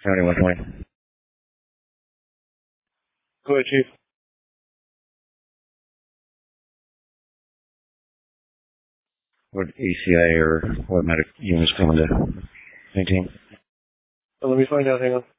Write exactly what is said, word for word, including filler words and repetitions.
seventy-one twenty. Go ahead, Chief. What E C I or what medic units coming to maintain? Well, let me find out. Hang on.